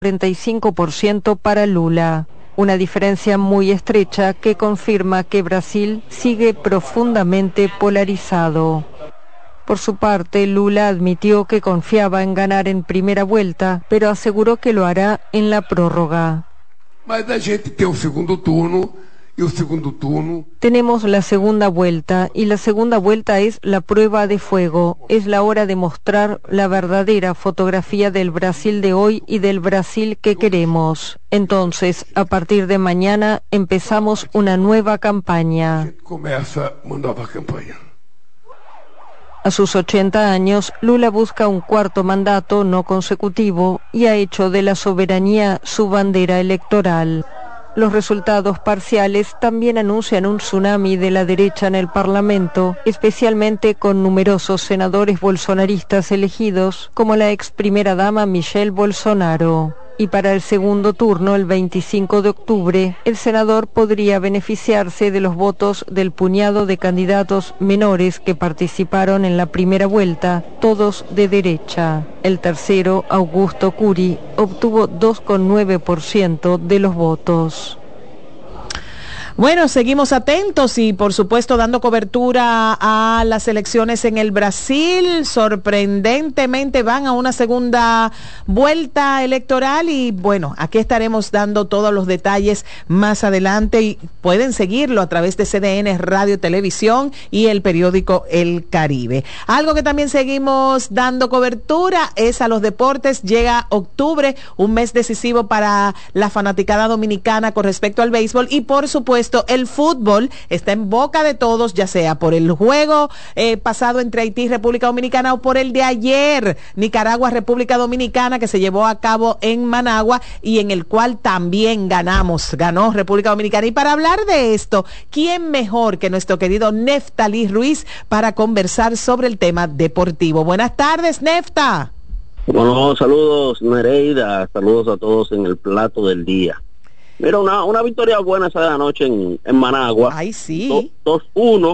45% para Lula. Una diferencia muy estrecha que confirma que Brasil sigue profundamente polarizado. Por su parte, Lula admitió que confiaba en ganar en primera vuelta, pero aseguró que lo hará en la prórroga. Tenemos la segunda vuelta, y la segunda vuelta es la prueba de fuego. Es la hora de mostrar la verdadera fotografía del Brasil de hoy y del Brasil que queremos. Entonces, a partir de mañana, empezamos una nueva campaña. A sus 80 años, Lula busca un cuarto mandato no consecutivo y ha hecho de la soberanía su bandera electoral. Los resultados parciales también anuncian un tsunami de la derecha en el Parlamento, especialmente con numerosos senadores bolsonaristas elegidos, como la ex primera dama Michelle Bolsonaro. Y para el segundo turno, el 25 de octubre, el senador podría beneficiarse de los votos del puñado de candidatos menores que participaron en la primera vuelta, todos de derecha. El tercero, Augusto Curi, obtuvo 2,9% de los votos. Bueno, seguimos atentos y por supuesto dando cobertura a las elecciones en el Brasil. Sorprendentemente van a una segunda vuelta electoral y bueno, aquí estaremos dando todos los detalles más adelante y pueden seguirlo a través de CDN Radio Televisión y el periódico El Caribe. Algo que también seguimos dando cobertura es a los deportes. Llega octubre, un mes decisivo para la fanaticada dominicana con respecto al béisbol y por supuesto el fútbol está en boca de todos, ya sea por el juego pasado entre Haití y República Dominicana o por el de ayer, Nicaragua-República Dominicana, que se llevó a cabo en Managua y en el cual también ganó República Dominicana. Y para hablar de esto, ¿quién mejor que nuestro querido Neftalí Ruiz para conversar sobre el tema deportivo? Buenas tardes, Nefta. Bueno, saludos Nereida, saludos a todos en el plato del día. Mira, una victoria buena esa de la noche en Managua. Ay, sí. 2-1.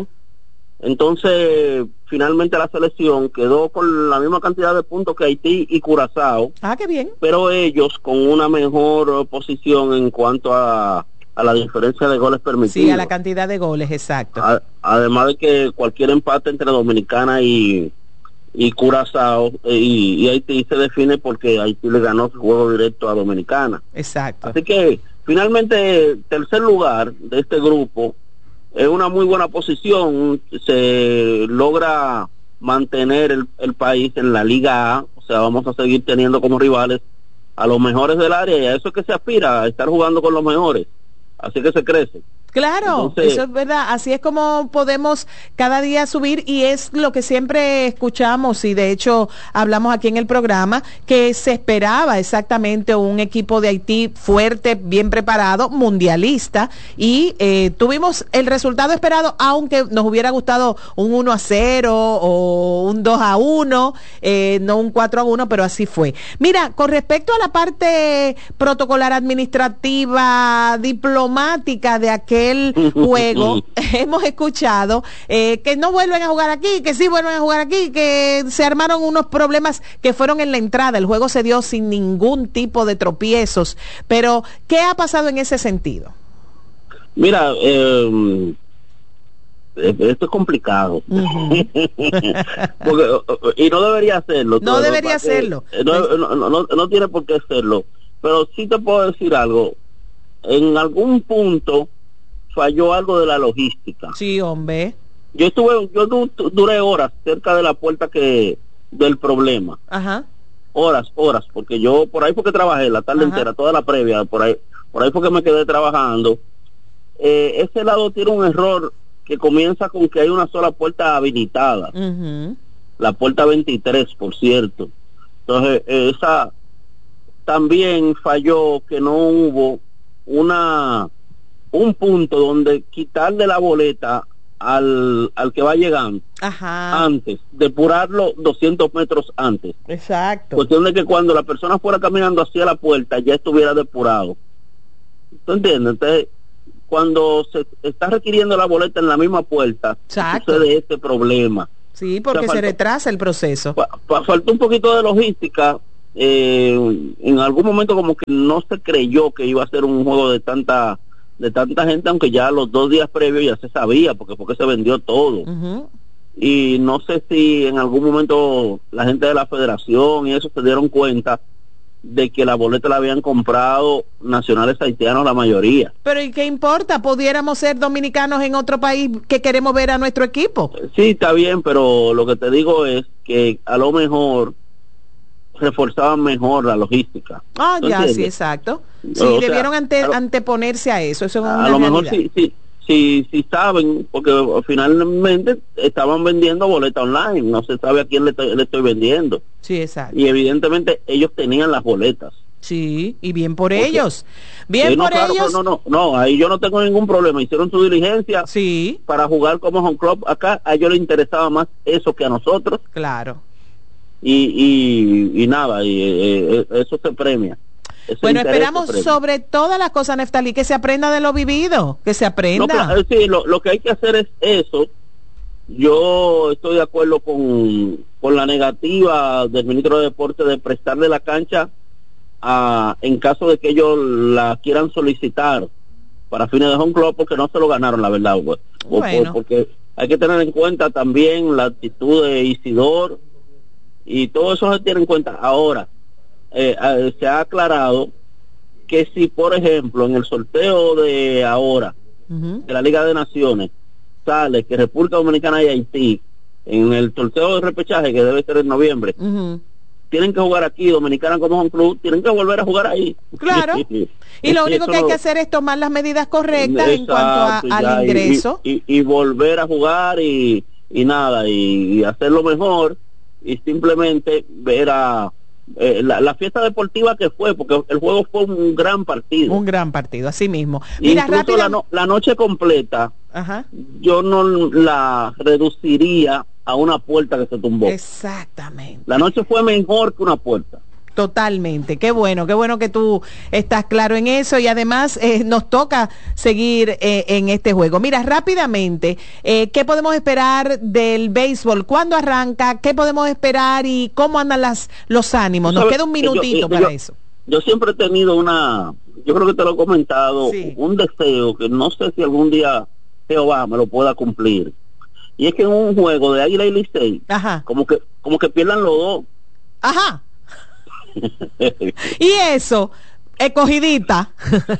Entonces, finalmente la selección quedó con la misma cantidad de puntos que Haití y Curazao. Ah, qué bien. Pero ellos con una mejor posición en cuanto a la diferencia de goles permitidos. Sí, a la cantidad de goles, exacto. Además de que cualquier empate entre Dominicana y Curazao y Haití se define porque Haití le ganó su juego directo a Dominicana. Exacto. Así que finalmente tercer lugar de este grupo es una muy buena posición. Se logra mantener el país en la Liga A, o sea, vamos a seguir teniendo como rivales a los mejores del área y a eso es que se aspira, a estar jugando con los mejores, así que se crece. Claro, entonces, eso es verdad, así es como podemos cada día subir y es lo que siempre escuchamos y de hecho hablamos aquí en el programa, que se esperaba exactamente un equipo de Haití fuerte, bien preparado, mundialista y tuvimos el resultado esperado, aunque nos hubiera gustado un 1-0 o un 2-1, no un 4-1, pero así fue. Mira, con respecto a la parte protocolar administrativa, diplomática de aquel juego, hemos escuchado que no vuelven a jugar aquí, que sí vuelven a jugar aquí, que se armaron unos problemas que fueron en la entrada, el juego se dio sin ningún tipo de tropiezos, pero ¿qué ha pasado en ese sentido? Mira, esto es complicado. Porque, y no debería hacerlo. No debería hacerlo. No tiene por qué hacerlo, pero sí te puedo decir algo. En algún punto falló algo de la logística. Sí, hombre. Yo duré horas cerca de la puerta del problema. Ajá. Horas, porque yo por ahí fue que trabajé la tarde entera, toda la previa, por ahí fue que me quedé trabajando. Ese lado tiene un error que comienza con que hay una sola puerta habilitada. La puerta 23, por cierto. Entonces, esa también falló, que no hubo un punto donde quitarle la boleta al que va llegando. Ajá. Antes, depurarlo 200 metros antes. Exacto. Cuestión de que cuando la persona fuera caminando hacia la puerta ya estuviera depurado. ¿Tú entiendes? Entonces, cuando se está requiriendo la boleta en la misma puerta, sucede este problema. Sí, porque se retrasa el proceso. Faltó un poquito de logística en algún momento como que no se creyó que iba a ser un juego de tanta gente, aunque ya los 2 días previos ya se sabía, porque se vendió todo. Y no sé si en algún momento la gente de la federación y eso se dieron cuenta de que la boleta la habían comprado nacionales haitianos la mayoría. Pero ¿y qué importa? Pudiéramos ser dominicanos en otro país que queremos ver a nuestro equipo. Sí, está bien, pero lo que te digo es que a lo mejor reforzaban mejor la logística. Ah, ya, entiendes? Sí, exacto. Sí, o debieron anteponerse a eso. Eso es una a lo realidad. Mejor sí saben, porque finalmente estaban vendiendo boleta online, no se sabe a quién le estoy vendiendo. Sí, exacto. Y evidentemente ellos tenían las boletas. Sí, y bien por ellos. Bien por claro, ellos. No, ahí yo no tengo ningún problema. Hicieron su diligencia para jugar como home club acá. A ellos les interesaba más eso que a nosotros. Claro. Y nada, eso se premia. Bueno, esperamos sobre todas las cosas, Neftalí, que se aprenda de lo vivido, que se aprenda. No, sí, lo que hay que hacer es eso. Yo estoy de acuerdo con la negativa del ministro de Deportes de prestarle la cancha en caso de que ellos la quieran solicitar para fines de home club, porque no se lo ganaron, la verdad. Bueno. Porque hay que tener en cuenta también la actitud de Isidor, y todo eso se tiene en cuenta. Ahora, se ha aclarado que si, por ejemplo, en el sorteo de ahora, de la Liga de Naciones, sale que República Dominicana y Haití, en el sorteo de repechaje, que debe ser en noviembre, tienen que jugar aquí, Dominicana como un club, tienen que volver a jugar ahí. Claro. Y lo único que hay que hacer es tomar las medidas correctas en cuanto al ingreso. Y volver a jugar y nada, y hacerlo mejor, y simplemente ver a la fiesta deportiva que fue, porque el juego fue un gran partido. Un gran partido, así mismo. Mira, incluso la noche completa, yo no la reduciría a una puerta que se tumbó. Exactamente. La noche fue mejor que una puerta. Totalmente, qué bueno que tú estás claro en eso, y además nos toca seguir en este juego. Mira, rápidamente, ¿qué podemos esperar del béisbol? ¿Cuándo arranca? ¿Qué podemos esperar? ¿Y cómo andan los ánimos? Nos queda un minutito para eso. Yo siempre he tenido yo creo que te lo he comentado, un deseo que no sé si algún día Jehová me lo pueda cumplir. Y es que en un juego de Águila y Licey, como que pierdan los dos. Ajá. Y eso, escogidita.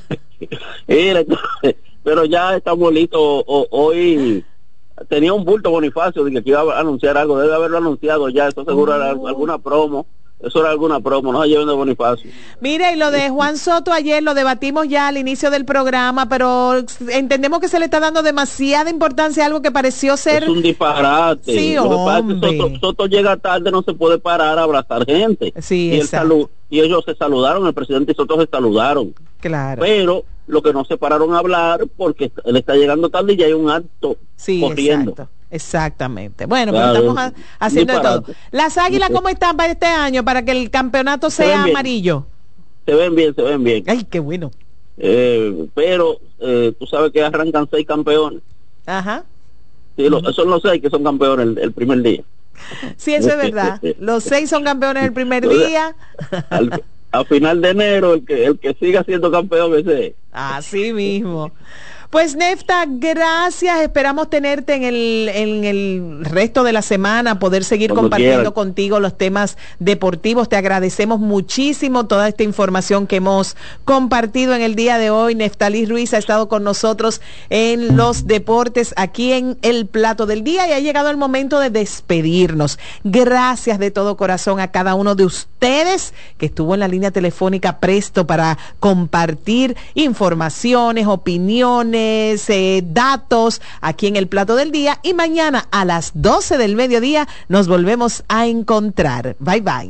Pero ya estamos listos. Hoy tenía un bulto Bonifacio de que iba a anunciar algo, debe haberlo anunciado ya, eso seguro era alguna promo. Eso era alguna promo, no se lleven de Bonifacio. Mira, y lo de Juan Soto ayer lo debatimos ya al inicio del programa, pero entendemos que se le está dando demasiada importancia a algo que pareció ser... Es un disparate. Sí, lo que pasa es que Soto llega tarde, no se puede parar a abrazar gente. Sí, y ellos se saludaron, el presidente y Soto se saludaron. Claro. Pero lo que no se pararon a hablar, porque él está llegando tarde y ya hay un acto corriendo. Exacto. Exactamente. Bueno, claro, pero estamos haciendo de todo. Las Águilas, ¿cómo están para este año? Para que el campeonato sea amarillo. Se ven bien. Ay, qué bueno. Pero tú sabes que arrancan 6 campeones. Ajá. Sí, son los 6 que son campeones el primer día. Sí, eso es verdad. Los 6 son campeones el primer día. A final de enero, el que siga siendo campeón ese. Así mismo. Pues Nefta, gracias, esperamos tenerte en el resto de la semana, poder seguir compartiendo contigo los temas deportivos. Te agradecemos muchísimo toda esta información que hemos compartido en el día de hoy. Neftalí Ruiz ha estado con nosotros en los deportes aquí en El Plato del Día, y ha llegado el momento de despedirnos. Gracias de todo corazón a cada uno de ustedes que estuvo en la línea telefónica presto para compartir informaciones, opiniones, datos aquí en El Plato del Día, y mañana a las 12 del mediodía nos volvemos a encontrar. Bye bye.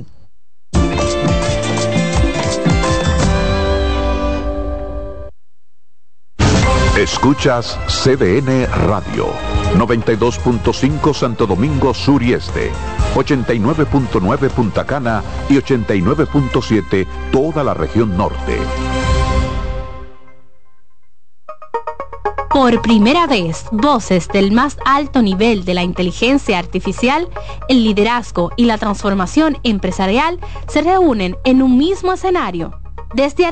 Escuchas CDN Radio, 92.5 Santo Domingo Sur y Este, 89.9 Punta Cana y 89.7 toda la región norte. Por primera vez, voces del más alto nivel de la inteligencia artificial, el liderazgo y la transformación empresarial se reúnen en un mismo escenario. Desde